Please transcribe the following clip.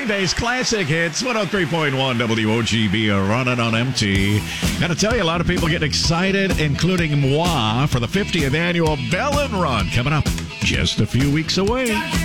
Weekdays classic hits, 103.1 WOGB are running on empty. Got to tell you, a lot of people getting excited, including moi, for the 50th annual Bellin Run coming up just a few weeks away.